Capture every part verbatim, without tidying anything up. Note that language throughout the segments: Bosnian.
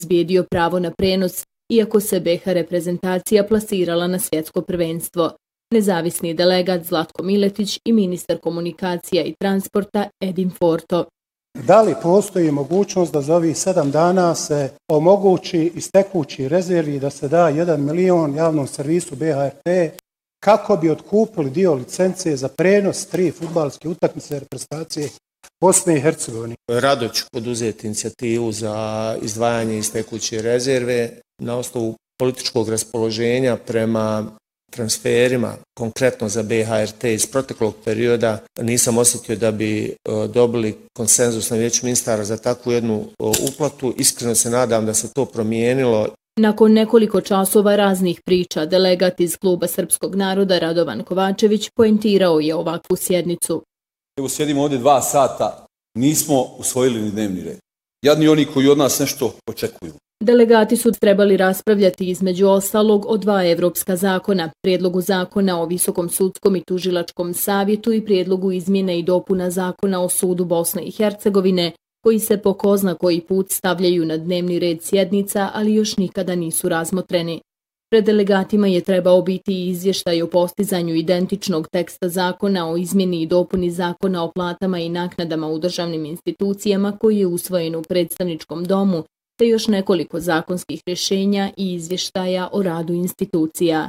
obezbijedio pravo na prenos, iako se B iH reprezentacija plasirala na svjetsko prvenstvo. Nezavisni delegat Zlatko Miletić i ministar komunikacija i transporta Edin Forto. Da li postoji mogućnost da za ovih sedam dana se omogući iz tekućih rezervi da se da jedan milion javnom servisu B H R T kako bi otkupili dio licence za prenos tri fudbalske utakmice reprezentacije Bosne i Hercegovine? Rado ću poduzeti inicijativu za izdvajanje iz tekuće rezerve na osnovu političkog raspoloženja prema transferima, konkretno za B H R T iz proteklog perioda. Nisam osjetio da bi dobili konsenzus na Vijeću ministara za takvu jednu uplatu. Iskreno se nadam da se to promijenilo. Nakon nekoliko časova raznih priča, delegat iz Kluba srpskog naroda Radovan Kovačević poentirao je ovakvu sjednicu. Evo sjedimo ovdje dva sata, nismo usvojili ni dnevni red. Jadni oni koji od nas nešto očekuju. Delegati su trebali raspravljati između ostalog o dva evropska zakona, prijedlogu zakona o Visokom sudskom i tužilačkom savjetu i prijedlogu izmjene i dopuna zakona o sudu Bosne i Hercegovine, koji se po ko zna koji put stavljaju na dnevni red sjednica, ali još nikada nisu razmotreni. Pred delegatima je trebao biti i izvještaj o postizanju identičnog teksta zakona o izmjeni i dopuni zakona o platama i naknadama u državnim institucijama koji je usvojen u predstavničkom domu, te još nekoliko zakonskih rješenja i izvještaja o radu institucija.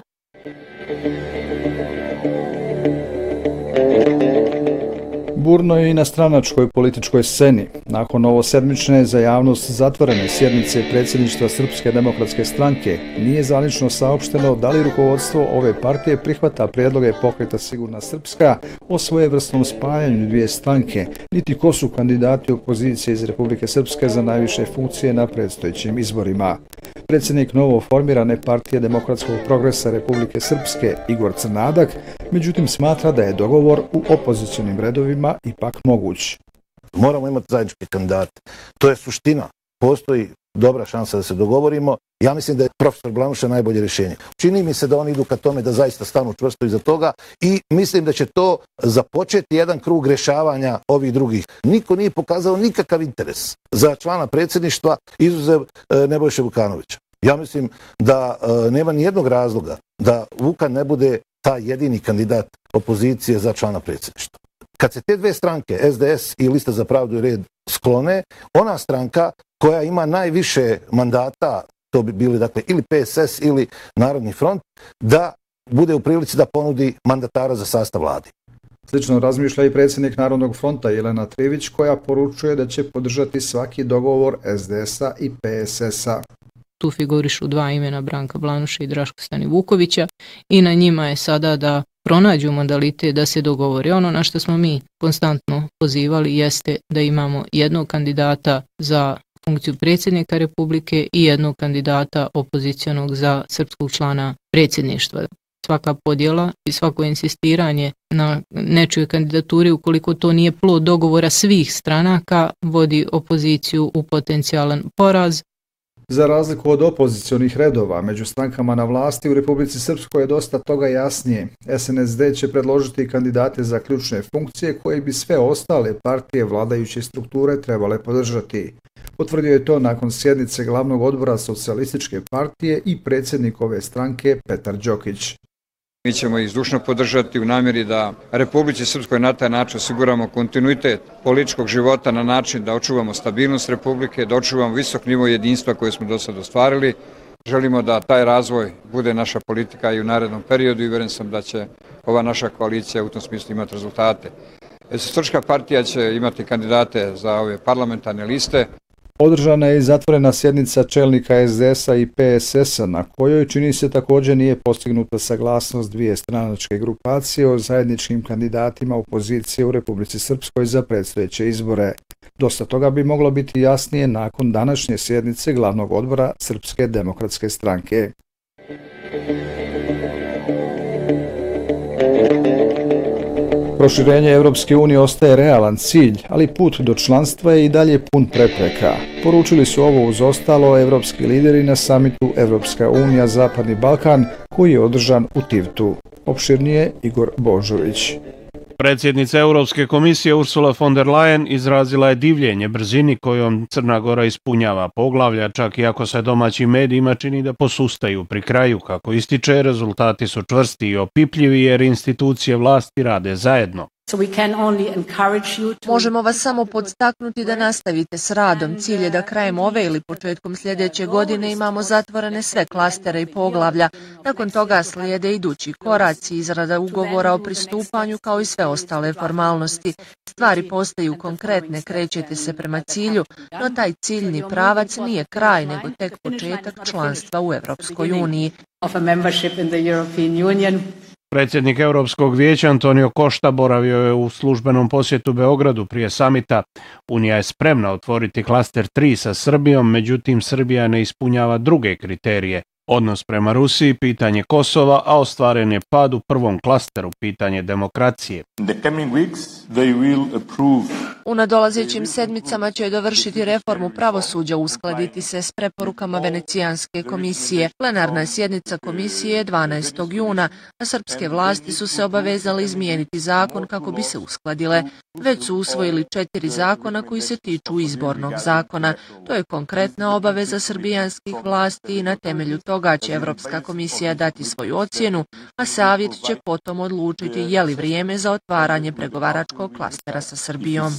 Burno je i na stranačkoj političkoj sceni. Nakon ovosedmične za javnost zatvorene sjednice predsjedništva Srpske demokratske stranke nije zvanično saopšteno da li rukovodstvo ove partije prihvata prijedloge Pokreta Sigurna Srpska o svojevrsnom spajanju dvije stranke, niti ko su kandidati opozicije iz Republike Srpske za najviše funkcije na predstojećim izborima. Predsjednik novo formirane partije Demokratskog progresa Republike Srpske Igor Crnadak, međutim smatra da je dogovor u opozicionim redovima ipak moguć. Moramo imati zajedničke kandidate. To je suština. Postoji dobra šansa da se dogovorimo. Ja mislim da je profesor Blanuša najbolje rješenje. Čini mi se da oni idu ka tome da zaista stanu čvrsto iza toga i mislim da će to započeti jedan krug rješavanja ovih drugih. Niko nije pokazao nikakav interes za člana predsjedništva izuzev Nebojše Vukanovića. Ja mislim da nema ni jednog razloga da Vukan ne bude taj jedini kandidat opozicije za člana predsjedništva. Kad se te dve stranke, S D S i Lista za pravdu i red, sklone, ona stranka koja ima najviše mandata, to bi bili dakle ili P S S ili Narodni front, da bude u prilici da ponudi mandatara za sastav vlade. Slično razmišlja i predsjednik Narodnog fronta Jelena Trivić, koja poručuje da će podržati svaki dogovor S D S-a i P S S-a. Tu figurišu dva imena, Branka Blanuša i Draško Stanivukovića, i na njima je sada da pronađu modalitet da se dogovori. Ono na što smo mi konstantno pozivali jeste da imamo jednog kandidata za funkciju predsjednika Republike i jednog kandidata opozicionog za srpskog člana predsjedništva. Svaka podjela i svako insistiranje na nečijoj kandidaturi, ukoliko to nije plod dogovora svih stranaka, vodi opoziciju u potencijalan poraz. Za razliku od opozicionih redova, među strankama na vlasti u Republici Srpskoj je dosta toga jasnije. S N S D će predložiti kandidate za ključne funkcije koje bi sve ostale partije vladajuće strukture trebale podržati. Potvrdio je to nakon sjednice glavnog odbora Socijalističke partije i predsjednik ove stranke Petar Đokić. Mi ćemo ih zdušno podržati u namjeri da Republici Srpskoj na taj način osiguramo kontinuitet političkog života na način da očuvamo stabilnost Republike, da očuvamo visok nivo jedinstva koje smo do sada ostvarili. Želimo da taj razvoj bude naša politika i u narednom periodu i uvjeren sam da će ova naša koalicija u tom smislu imati rezultate. Srpska partija će imati kandidate za ove parlamentarne liste. Održana je i zatvorena sjednica čelnika S D S-a i P S S-a, na kojoj čini se također nije postignuta saglasnost dvije stranačke grupacije o zajedničkim kandidatima opozicije u Republici Srpskoj za predstojeće izbore. Dosta toga bi moglo biti jasnije nakon današnje sjednice glavnog odbora Srpske demokratske stranke. Proširenje Evropske unije ostaje realan cilj, ali put do članstva je i dalje pun prepreka. Poručili su ovo uz ostalo evropski lideri na samitu Evropska unija Zapadni Balkan, koji je održan u Tivtu. Opširnije Igor Božović. Predsjednica Europske komisije Ursula von der Leyen izrazila je divljenje brzini kojom Crna Gora ispunjava poglavlja, čak i ako se domaćim medijima čini da posustaju pri kraju. Kako ističe, rezultati su čvrsti i opipljivi jer institucije vlasti rade zajedno. Možemo vas samo podstaknuti da nastavite s radom. Cilj je da krajem ove ili početkom sljedeće godine imamo zatvorene sve klastere i poglavlja. Nakon toga slijede idući koraci, izrada ugovora o pristupanju kao i sve ostale formalnosti. Stvari postaju konkretne, krećete se prema cilju, no taj ciljni pravac nije kraj, nego tek početak članstva u Europskoj uniji. Predsjednik Europskog vijeća Antonio Costa boravio je u službenom posjetu Beogradu prije samita. Unija je spremna otvoriti klaster tri sa Srbijom, međutim Srbija ne ispunjava druge kriterije. Odnos prema Rusiji, pitanje Kosova, a ostvaren je pad u prvom klasteru, pitanje demokracije. U nadolazećim sedmicama će dovršiti reformu pravosuđa, uskladiti se s preporukama Venecijanske komisije. Plenarna sjednica komisije je dvanaestog juna, a srpske vlasti su se obavezali izmijeniti zakon kako bi se uskladile. Već su usvojili četiri zakona koji se tiču izbornog zakona. To je konkretna obaveza srbijanskih vlasti i na temelju toga će Evropska komisija dati svoju ocjenu, a savjet će potom odlučiti je li vrijeme za otvaranje pregovaračkog klastera sa Srbijom.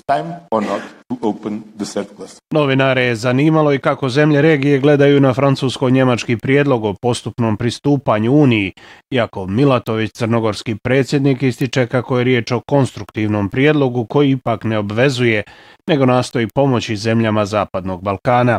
Novinare je zanimalo i kako zemlje regije gledaju na francusko-njemački prijedlog o postupnom pristupanju Uniji, iako Milatović, crnogorski predsjednik, ističe kako je riječ o konstruktivnom prijedlogu koji ipak ne obvezuje, nego nastoji pomoći zemljama Zapadnog Balkana.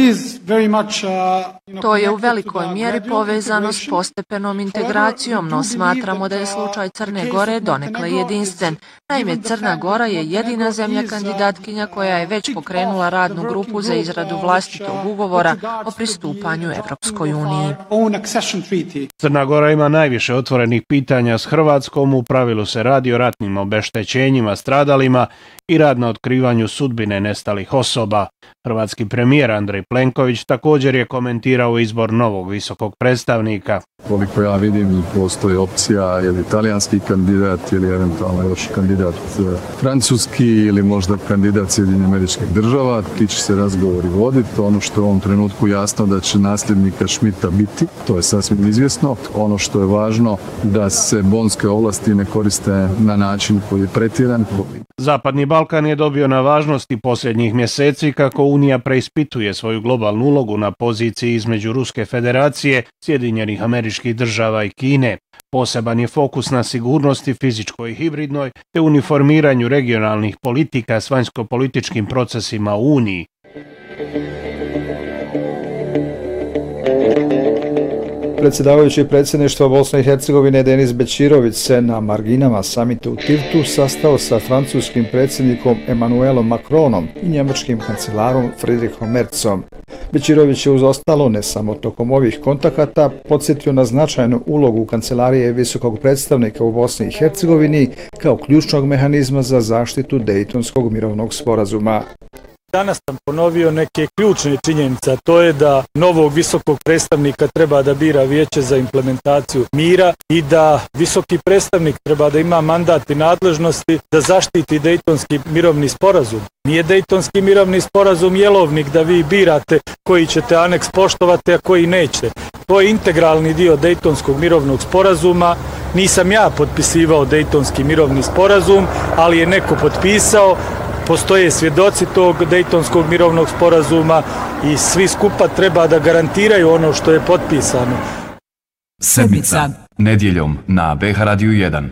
To je u velikoj mjeri povezano s postepenom integracijom, no smatramo da je slučaj Crne Gore donekle jedinstven. Naime, Crna Gora je jedina zemlja kandidatkinja koja je već pokrenula radnu grupu za izradu vlastitog ugovora o pristupanju Evropskoj uniji. Crna Gora ima najviše otvorenih pitanja s Hrvatskom, u pravilu se radi o ratnim obeštećenjima stradalima i rad na otkrivanju sudbine nestalih osoba. Hrvatski premijer Andrej Plenković također je komentirao izbor novog visokog predstavnika. Koliko ja vidim, postoji opcija ili italijanski kandidat ili eventualno još kandidat francuski ili možda kandidat Sjedinjenih Američkih Država. Ti će se razgovori voditi. Ono što je u ovom trenutku jasno da će nasljednika Schmidta biti, to je sasvim izvjesno. Ono što je važno da se bonske ovlasti ne koriste na način koji je pretjeran. Zapadni Balkan je dobio na važnosti posljednjih mjeseci kako Unija preispituje svoju globalnu ulogu na poziciji između Ruske federacije, Sjedinjenih Američkih Država i Kine. Poseban je fokus na sigurnosti fizičkoj i hibridnoj te uniformiranju regionalnih politika s vanjsko-političkim procesima u Uniji. Predsjedavajući predsjedništva Bosne i Hercegovine Denis Bećirović se na marginama samita u Tivtu sastao sa francuskim predsjednikom Emmanuelom Macronom i njemačkim kancelarom Friedrichom Merzom. Bećirović je uz ostalo, ne samo tokom ovih kontakata, podsjetio na značajnu ulogu kancelarije visokog predstavnika u Bosni i Hercegovini kao ključnog mehanizma za zaštitu Dejtonskog mirovnog sporazuma. Danas sam ponovio neke ključne činjenice, to je da novog visokog predstavnika treba da bira Vijeće za implementaciju mira i da visoki predstavnik treba da ima mandat i nadležnosti da zaštiti Dejtonski mirovni sporazum. Nije Dejtonski mirovni sporazum jelovnik da vi birate koji ćete aneks poštovati, a koji nećete. To je integralni dio Dejtonskog mirovnog sporazuma. Nisam ja potpisivao Dejtonski mirovni sporazum, ali je neko potpisao. Postoje svjedoci tog Dejtonskog mirovnog sporazuma i svi skupa treba da garantiraju ono što je potpisano. Sedmica, nedjeljom na B H Radiju jedan.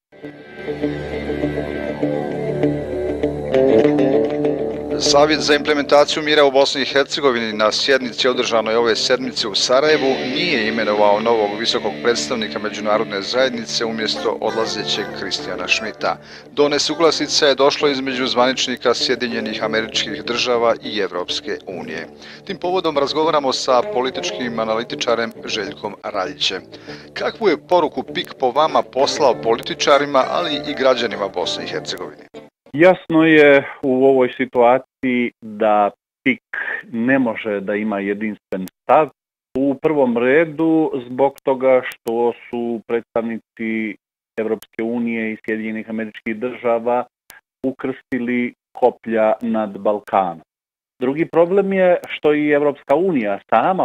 Savjet za implementaciju mira u Bosni i Hercegovini na sjednici održanoj ove sedmice u Sarajevu nije imenovao novog visokog predstavnika međunarodne zajednice umjesto odlazećeg Kristijana Schmidta. Do nesuglasica je došlo između zvaničnika Sjedinjenih Američkih Država i Evropske unije. Tim povodom razgovaramo sa političkim analitičarem Željkom Raljićem. Kakvu je poruku P I K po vama poslao političarima, ali i građanima Bosne i Hercegovine? Jasno je u ovoj situaciji da P I K ne može da ima jedinstven stav. U prvom redu zbog toga što su predstavnici Evropske unije i Sjedinjenih Američkih Država ukrstili koplja nad Balkanom. Drugi problem je što i Evropska unija sama